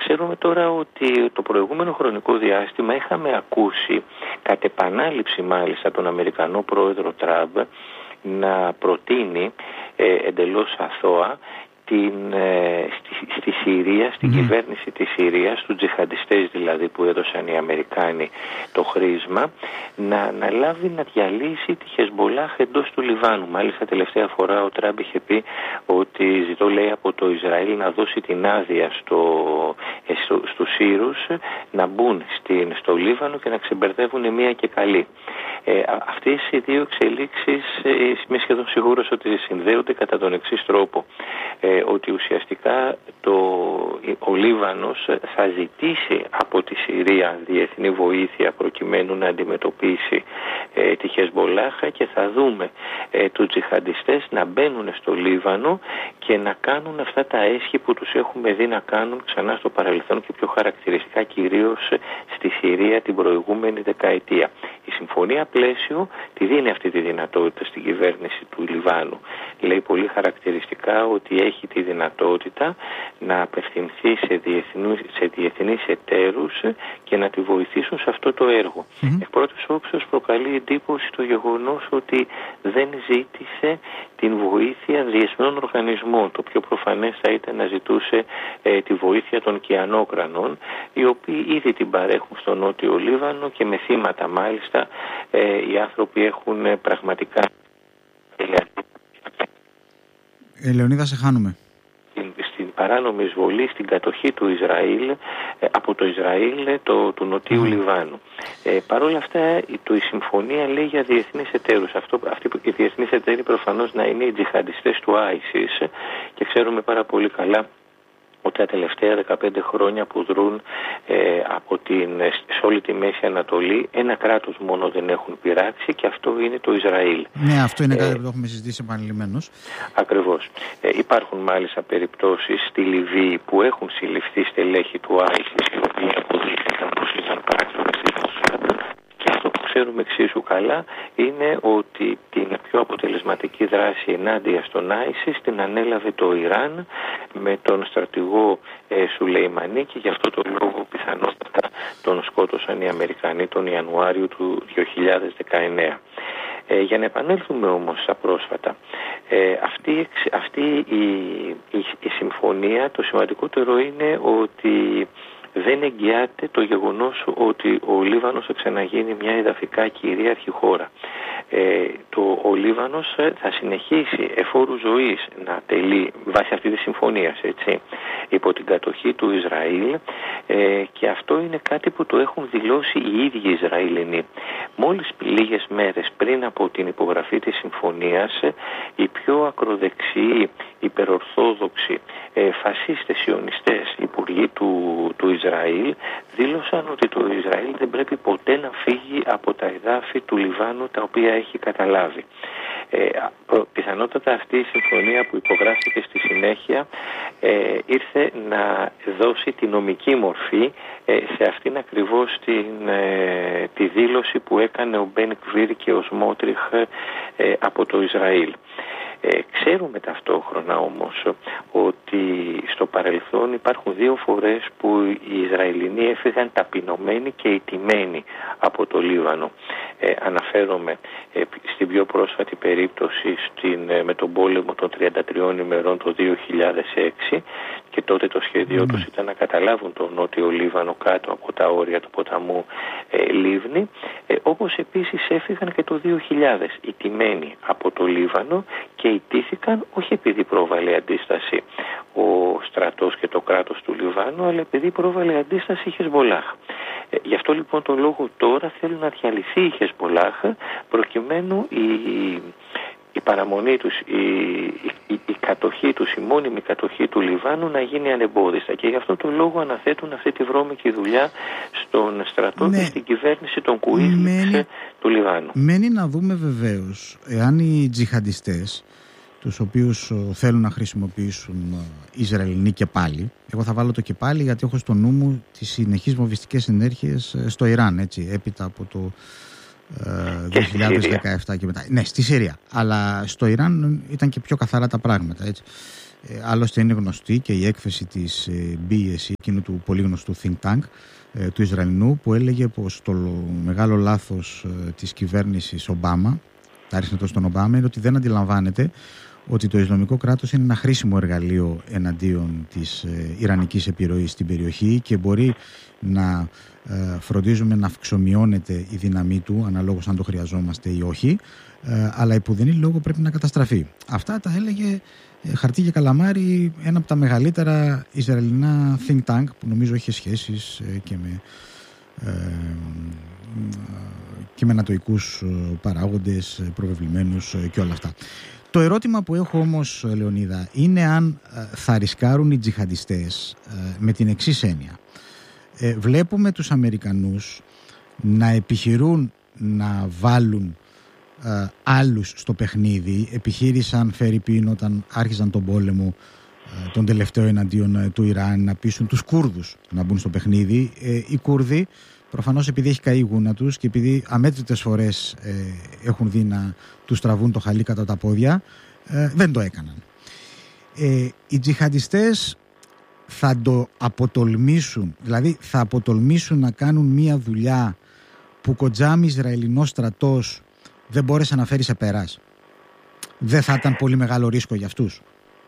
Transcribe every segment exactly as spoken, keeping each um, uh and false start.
ξέρουμε τώρα ότι το προηγούμενο χρονικό διάστημα είχαμε ακούσει κατ' επανάληψη μάλιστα τον Αμερικανό πρόεδρο Τραμπ να προτείνει ε, εντελώς αθώα την, ε, στη, στη Συρία, στην mm. κυβέρνηση της Συρίας, τους τζιχαντιστές δηλαδή που έδωσαν οι Αμερικάνοι το χρήσμα, να, να λάβει να διαλύσει τη Χεσμπολάχ εντός του Λιβάνου. Μάλιστα τελευταία φορά ο Τραμπ είχε πει ότι ζητώ, λέει, από το Ισραήλ να δώσει την άδεια στο, ε, στο, στους Σύρους να μπουν στην, στο Λίβανο και να ξεμπερδεύουν μία και καλή. Ε, αυτές οι δύο εξελίξεις ε, είμαι σχεδόν σίγουρος ότι συνδέονται κατά τον εξής τρόπο. Ε, ότι ουσιαστικά το, ο Λίβανος θα ζητήσει από τη Συρία διεθνή βοήθεια προκειμένου να αντιμετωπίσει ε, τη Χεσμπολάχα και θα δούμε ε, τους τζιχαντιστές να μπαίνουν στο Λίβανο και να κάνουν αυτά τα έσχη που τους έχουμε δει να κάνουν ξανά στο παρελθόν και πιο χαρακτηριστικά κυρίως στη Συρία την προηγούμενη δεκαετία. Η συμφωνία πλαίσιο τη δίνει αυτή τη δυνατότητα στην κυβέρνηση του Λιβάνου. Λέει πολύ χαρακτηριστικά ότι έχει τη δυνατότητα να απευθυνθεί σε, διεθνούς, σε διεθνείς εταίρους και να τη βοηθήσουν σε αυτό το έργο. Mm-hmm. Εκ πρώτης όψεως προκαλεί εντύπωση το γεγονός ότι δεν ζήτησε την βοήθεια διεθνών οργανισμών. Το πιο προφανές θα ήταν να ζητούσε ε, τη βοήθεια των κιανόκρανων, οι οποίοι ήδη την παρέχουν στο Νότιο Λίβανο και με θύματα μάλιστα ε, οι άνθρωποι έχουν ε, πραγματικά... Ε, Λεωνίδα, σε χάνουμε. Στην, στην παράνομη εισβολή, στην κατοχή του Ισραήλ, ε, από το Ισραήλ το, του Νοτιού mm. Λιβάνου. Ε, Παρ' όλα αυτά το, η συμφωνία λέει για διεθνείς εταίρους. Αυτό, αυτοί οι διεθνείς εταίροι προφανώς να είναι οι τζιχαντιστές του άισις και ξέρουμε πάρα πολύ καλά ότι τα τελευταία δεκαπέντε χρόνια που δρούν ε, από την, σε όλη τη Μέση Ανατολή ένα κράτος μόνο δεν έχουν πειράξει και αυτό είναι το Ισραήλ. Ναι, αυτό είναι ε, κάτι που το έχουμε συζητήσει επανειλημμένως. Ακριβώς. Ε, υπάρχουν μάλιστα περιπτώσεις στη Λιβύη που έχουν συλληφθεί στελέχη του άισις οι οποίοι αποδείχθηκαν πως ήταν πράκτορες και αυτό που ξέρουμε εξίσου καλά είναι ότι την πιο αποτελεσματική δράση ενάντια στον άισις την ανέλαβε το Ιράν με τον στρατηγό ε, Σουλεϊμανί και γι' αυτό το λόγο πιθανότατα τον σκότωσαν οι Αμερικανοί τον Ιανουάριο του δύο χιλιάδες δεκαεννέα. Ε, για να επανέλθουμε όμως στα πρόσφατα, ε, αυτή, αυτή η, η, η συμφωνία, το σημαντικότερο είναι ότι δεν εγγυάται το γεγονός ότι ο Λίβανος θα ξαναγίνει μια εδαφικά κυρίαρχη χώρα. Ε, το, ο Λίβανος θα συνεχίσει εφόρου ζωής να τελεί βάσει αυτή της συμφωνίας, έτσι, υπό την κατοχή του Ισραήλ ε, και αυτό είναι κάτι που το έχουν δηλώσει οι ίδιοι Ισραηλινοί. Μόλις λίγες μέρες πριν από την υπογραφή της συμφωνίας, οι πιο ακροδεξιοί, υπερορθόδοξοι, ε, φασίστες, ιονιστές υπουργοί του, του Ισραήλ δήλωσαν ότι το Ισραήλ δεν πρέπει ποτέ να φύγει από τα εδάφη του Λιβάνου τα οποία έχει καταλάβει. Ε, πιθανότατα αυτή η συμφωνία που υπογράφηκε στη συνέχεια ε, ήρθε να δώσει τη νομική μορφή ε, σε αυτήν ακριβώς την, ε, τη δήλωση που έκανε ο Μπεν Γκβίρ και ο Σμότριχ ε, από το Ισραήλ. Ε, ξέρουμε ταυτόχρονα όμως ότι στο παρελθόν υπάρχουν δύο φορές που οι Ισραηλινοί έφυγαν ταπεινωμένοι και ηττημένοι από το Λίβανο. Ε, αναφέρομαι ε, στην πιο πρόσφατη περίπτωση στην, ε, με τον πόλεμο των τριάντα τριών ημερών το δύο χιλιάδες έξι και τότε το σχέδιό mm. τους ήταν να καταλάβουν τον Νότιο Λίβανο κάτω από τα όρια του ποταμού ε, Λίβνη, ε, όπως επίσης έφυγαν και το δύο χιλιάδες ηττημένοι από το Λίβανο και ιτήθηκαν όχι επειδή πρόβαλε αντίσταση ο στρατός και το κράτος του Λιβάνου, αλλά επειδή πρόβαλε αντίσταση η Χεσμπολάχ. Ε, γι' αυτό λοιπόν τον λόγο τώρα θέλουν να διαλυθεί η Χεσμπολάχ προκειμένου η, η παραμονή τους, η, η, η κατοχή τους, η μόνιμη κατοχή του Λιβάνου να γίνει ανεμπόδιστα και γι' αυτό τον λόγο αναθέτουν αυτή τη βρώμικη δουλειά στον στρατό ναι. και στην κυβέρνηση των Κουίζλιξ του Λιβάνου. Μένει να δούμε βεβαίως εάν οι τζιχαντιστές, τους οποίους θέλουν να χρησιμοποιήσουν οι Ισραηλινοί και πάλι. Εγώ θα βάλω το και πάλι γιατί έχω στο νου μου τις συνεχείς βομβιστικές ενέργειες στο Ιράν, έτσι, έπειτα από το ε, δύο χιλιάδες δεκαεπτά και, και μετά. Ναι, στη Συρία. Αλλά στο Ιράν ήταν και πιο καθαρά τα πράγματα, έτσι. Ε, άλλωστε είναι γνωστή και η έκθεση της ε, μπι ες σι, εκείνου του πολύ γνωστού think tank ε, του Ισραηλινού, που έλεγε πως το μεγάλο λάθος ε, της κυβέρνησης Ομπάμα, τα ρίχνε τόσο στον Ομπάμα, είναι ότι δεν αντιλαμβάνεται ότι το Ισλαμικό κράτος είναι ένα χρήσιμο εργαλείο εναντίον της ε, ιρανικής επιρροής στην περιοχή και μπορεί να ε, φροντίζουμε να αυξομειώνεται η δύναμή του αναλόγως αν το χρειαζόμαστε ή όχι, ε, αλλά υπουδενή λόγο πρέπει να καταστραφεί. Αυτά τα έλεγε ε, χαρτί και καλαμάρι ένα από τα μεγαλύτερα Ισραηλινά think tank, που νομίζω είχε σχέσεις ε, και με ε, και με ανατοικούς παράγοντες, προβεβλημένους και όλα αυτά. Το ερώτημα που έχω όμως, Λεωνίδα, είναι αν θα ρισκάρουν οι τζιχαντιστές με την εξής έννοια. Ε, βλέπουμε τους Αμερικανούς να επιχειρούν να βάλουν ε, άλλους στο παιχνίδι. Επιχείρησαν, φέρει πίν, όταν άρχιζαν τον πόλεμο ε, τον τελευταίο εναντίον ε, του Ιράν, να πείσουν τους Κούρδους να μπουν στο παιχνίδι. Ε, οι Κούρδοι, προφανώς επειδή έχει καεί η γούνα τους και επειδή αμέτρητες φορές ε, έχουν δει να τους τραβούν το χαλί κατά τα πόδια, ε, δεν το έκαναν. Ε, οι τζιχαντιστές θα το αποτολμήσουν, δηλαδή θα αποτολμήσουν να κάνουν μία δουλειά που κοντζάμι Ισραηλινός στρατός δεν μπόρεσε να φέρει σε πέρας. Δεν θα ήταν πολύ μεγάλο ρίσκο για αυτούς?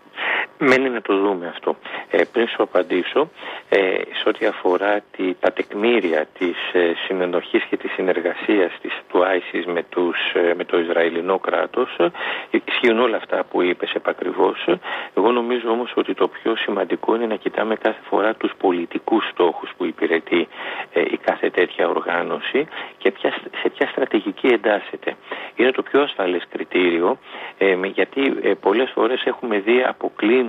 Μένει να το δούμε αυτό. Ε, πριν σου απαντήσω, ε, σε ό,τι αφορά τη, τα τεκμήρια της ε, συνενοχής και της συνεργασίας της, του άισις με, τους, ε, με το Ισραηλινό κράτος, ε, ισχύουν όλα αυτά που είπες επακριβώς. Εγώ νομίζω όμως ότι το πιο σημαντικό είναι να κοιτάμε κάθε φορά τους πολιτικούς στόχους που υπηρετεί ε, η κάθε τέτοια οργάνωση και ποια, σε ποια στρατηγική εντάσσεται. Είναι το πιο ασφαλές κριτήριο, ε, γιατί ε, πολλές φορές έχουμε δει αποκλίνουσες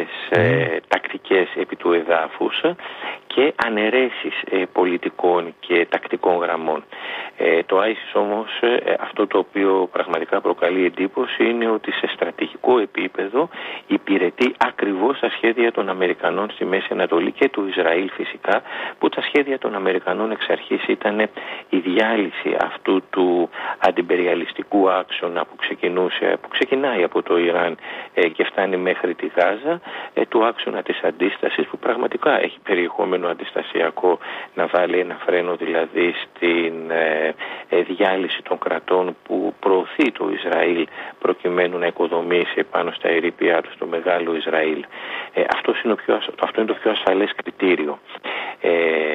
ε, τακτικές επί του εδάφους και αναιρέσεις ε, πολιτικών και τακτικών γραμμών. Ε, το άισις όμως, ε, αυτό το οποίο πραγματικά προκαλεί εντύπωση είναι ότι σε στρατηγικό επίπεδο υπηρετεί ακριβώς τα σχέδια των Αμερικανών στη Μέση Ανατολή και του Ισραήλ φυσικά, που τα σχέδια των Αμερικανών εξ αρχής ήταν η διάλυση αυτού του αντιπεριαλιστικού άξονα που, ξεκινούσε, που ξεκινάει από το Ιράν ε, και φτάνει μέχρι τη Γάζα, ε, του άξονα της αντίστασης, που πραγματικά έχει περιεχόμενο αντιστασιακό, να βάλει ένα φρένο δηλαδή στην ε, ε, διάλυση των κρατών που προωθεί το Ισραήλ προκειμένου να οικοδομήσει πάνω στα ερείπια του το μεγάλο Ισραήλ. Ε, αυτό, είναι πιο, αυτό είναι το πιο ασφαλές κριτήριο ε,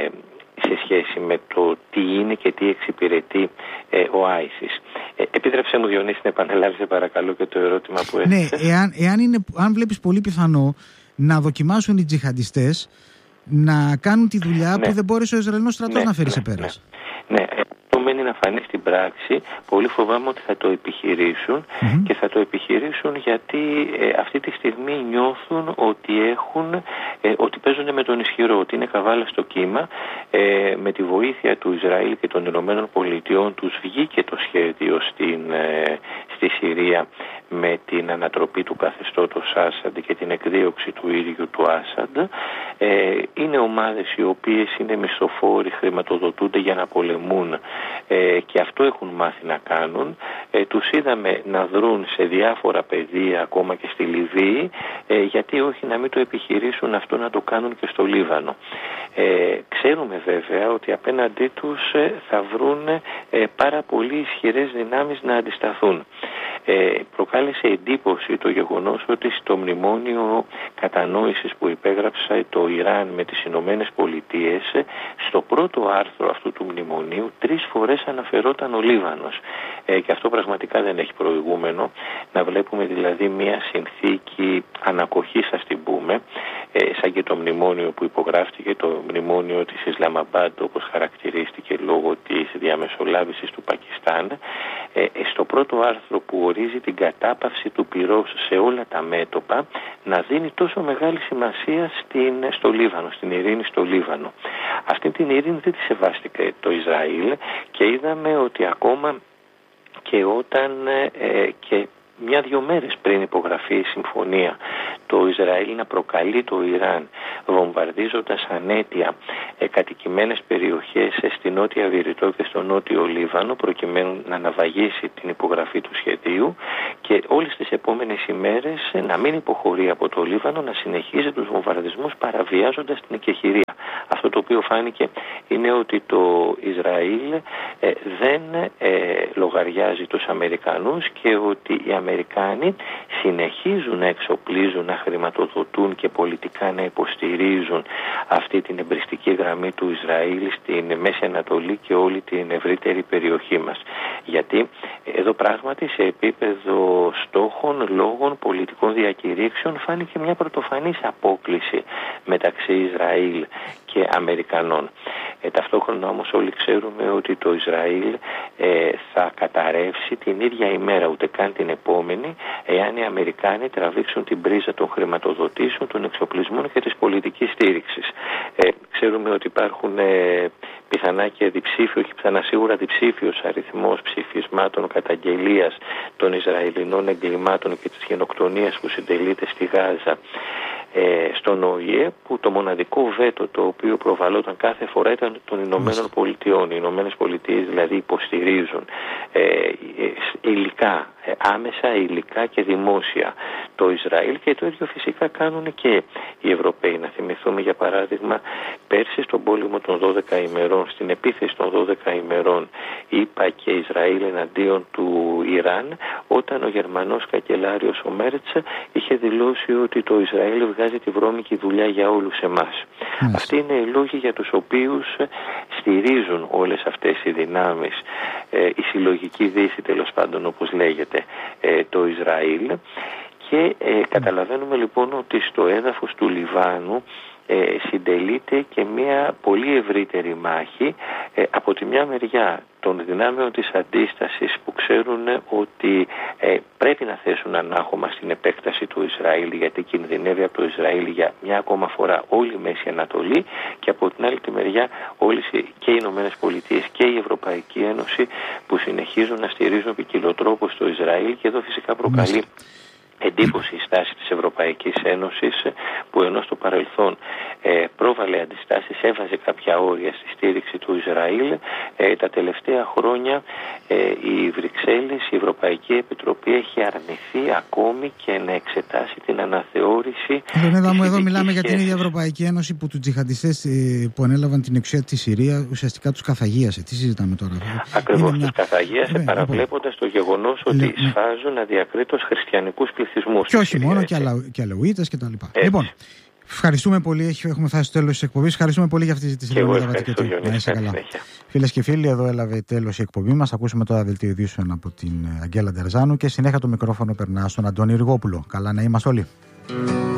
σε σχέση με το τι είναι και τι εξυπηρετεί ε, ο άισις. Ε, επίτρεψέ μου, Διονύση, να επαναλάβεις σε παρακαλώ και το ερώτημα που έθεσες. Ναι, εάν, εάν, είναι, αν βλέπεις πολύ πιθανό να δοκιμάσουν οι τζιχαντιστές να κάνουν τη δουλειά ναι. που δεν μπόρεσε ο Ισραηλινός στρατός ναι, να φέρει ναι, σε πέρας. Ναι, ναι. Αυτό μένει να φανεί στην πράξη. Πολύ φοβάμαι ότι θα το επιχειρήσουν mm-hmm. και θα το επιχειρήσουν γιατί ε, αυτή τη στιγμή νιώθουν ότι έχουν, ε, ότι παίζουν με τον ισχυρό, ότι είναι καβάλα στο κύμα. Ε, με τη βοήθεια του Ισραήλ και των Ηνωμένων Πολιτειών τους βγήκε το σχέδιο στην, ε, στη Συρία με την ανατροπή του καθεστώτος Άσαντ και την εκδίωξη του ίδιου του Άσαντ. Ε, είναι ομάδες οι οποίες είναι μισθοφόροι, χρηματοδοτούνται για να πολεμούν ε, και αυτό έχουν μάθει να κάνουν. Ε, τους είδαμε να δρουν σε διάφορα πεδία, ακόμα και στη Λιβύη, ε, γιατί όχι να μην το επιχειρήσουν αυτό να το κάνουν και στο Λίβανο. Ε, ξέρουμε βέβαια ότι απέναντί τους ε, θα βρουν ε, πάρα πολύ ισχυρές δυνάμεις να αντισταθούν. Ε, προκάλεσε εντύπωση το γεγονός ότι στο μνημόνιο κατανόησης που υπέγραψε το Ιράν με τις Ηνωμένες Πολιτείες, στο πρώτο άρθρο αυτού του μνημονίου τρεις φορές αναφερόταν ο Λίβανος. Ε, και αυτό πραγματικά δεν έχει προηγούμενο, να βλέπουμε δηλαδή μια συνθήκη ανακοχής, ας την πούμε, ε, σαν και το μνημόνιο που υπογράφτηκε, το μνημόνιο της Ισλαμαμπάντ, όπως χαρακτηρίστηκε λόγω της διαμεσολάβησης του Πακιστάν, ε, στο πρώτο άρθρο που ορίζει την κατάπαυση του πυρός σε όλα τα μέτωπα, να δίνει τόσο μεγάλη σημασία στην, στο Λίβανο, στην ειρήνη στο Λίβανο. Αυτή την ειρήνη δεν τη σεβάστηκε το Ισραήλ και είδαμε ότι ακόμα και όταν ε, και μια-δυο μέρες πριν υπογραφεί η συμφωνία το Ισραήλ να προκαλεί το Ιράν βομβαρδίζοντας ανέτεια ε, κατοικημένες περιοχές ε, στη Νότια Βηρητό και στο Νότιο Λίβανο προκειμένου να αναβαγίσει την υπογραφή του σχεδίου και όλες τις επόμενες ημέρες ε, να μην υποχωρεί από το Λίβανο, να συνεχίζει τους βομβαρδισμούς παραβιάζοντας την εκεχηρία. Αυτό το οποίο φάνηκε είναι ότι το Ισραήλ ε, δεν ε, λογαριάζει τους Αμερικανούς και ότι οι Αμερικάνοι συνεχίζουν να εξοπλίζουν, να χρηματοδοτούν και πολιτικά να υποστηρίζουν αυτή την εμπριστική γραμμή του Ισραήλ στην Μέση Ανατολή και όλη την ευρύτερη περιοχή μας. Γιατί εδώ πράγματι σε επίπεδο στόχων, λόγων, πολιτικών διακηρύξεων φάνηκε μια πρωτοφανής απόκλιση μεταξύ Ισραήλ και Αμερικανών. Ε, ταυτόχρονα όμως όλοι ξέρουμε ότι το Ισραήλ ε, θα καταρρεύσει την ίδια ημέρα, ούτε καν την επόμενη, εάν οι Αμερικάνοι τραβήξουν την πρίζα των χρηματοδοτήσεων, των εξοπλισμών και της πολιτικής στήριξης. Ε, ξέρουμε ότι υπάρχουν ε, πιθανά και διψήφιο, όχι πιθανά σίγουρα διψήφιος αριθμός ψηφισμάτων καταγγελίας των Ισραηλινών εγκλημάτων και της γενοκτονίας που συντελείται στη Γάζα στον Ο Η Ε, που το μοναδικό βέτο το οποίο προβαλόταν κάθε φορά ήταν των Ηνωμένων Πολιτειών. Οι Ηνωμένες Πολιτείες δηλαδή υποστηρίζουν ε, υλικά, ε, άμεσα υλικά και δημόσια το Ισραήλ και το ίδιο φυσικά κάνουν και οι Ευρωπαίοι. Να θυμηθούμε για παράδειγμα πέρσι στον πόλεμο των δώδεκα ημερών, στην επίθεση των δώδεκα ημερών ΗΠΑ και Ισραήλ εναντίον του Ιράν, όταν ο Γερμανός καγκελάριος ο Μέρτς είχε δηλώσει ότι το Ισραήλ βγάζει τη βρώμικη δουλειά για όλους εμάς. Mm. Αυτοί είναι οι λόγοι για τους οποίους στηρίζουν όλες αυτές οι δυνάμεις, ε, η συλλογική δύση τέλος πάντων όπως λέγεται, ε, το Ισραήλ και ε, καταλαβαίνουμε λοιπόν ότι στο έδαφος του Λιβάνου ε, συντελείται και μια πολύ ευρύτερη μάχη ε, από τη μια μεριά των δυνάμεων της αντίστασης που ξέρουν ότι ε, πρέπει να θέσουν ανάχωμα στην επέκταση του Ισραήλ γιατί κινδυνεύει από το Ισραήλ για μια ακόμα φορά όλη η Μέση Ανατολή και από την άλλη τη μεριά όλες και οι Ηνωμένες Πολιτείες και η Ευρωπαϊκή Ένωση που συνεχίζουν να στηρίζουν ποικιλοτρόπως το Ισραήλ και εδώ φυσικά προκαλεί εντύπωση η στάση της Ευρωπαϊκής Ένωσης που ενώ στο παρελθόν ε, πρόβαλε αντιστάσεις, έβαζε κάποια όρια στη στήριξη του Ισραήλ, ε, τα τελευταία χρόνια ε, οι Βρυξέλλες, η Ευρωπαϊκή Επιτροπή έχει αρνηθεί ακόμη και να εξετάσει την αναθεώρηση. Εδώ, μου, εδώ μιλάμε για την ίδια Ευρωπαϊκή Ένωση που τους τζιχαντιστές ε, που ανέλαβαν την εξουσία της Συρία ουσιαστικά τους καθαγίασε. Τι συζητάμε τώρα? Ακριβώς, τους μια... καθαγίασε ναι, παραβλέποντας το γεγονός ότι ναι, σφάζουν αδιακρίτως χριστιανικούς πληθυσμούς. Και όχι μόνο, και, αλα... και αλεουίτες και τα λοιπά. Έτσι. Λοιπόν, ευχαριστούμε πολύ. Έχουμε φτάσει στο τέλος της εκπομπής. Ευχαριστούμε πολύ για αυτή τη συζήτηση. Να είσαι καλά. Φίλες και φίλοι, εδώ έλαβε τέλος η εκπομπή μας. Ακούσουμε τώρα δελτίο ειδήσεων από την Αγγέλα Ντερζάνου και συνέχεια το μικρόφωνο περνά στον Αντώνη Ριγόπουλο. Καλά να είμαστε όλοι.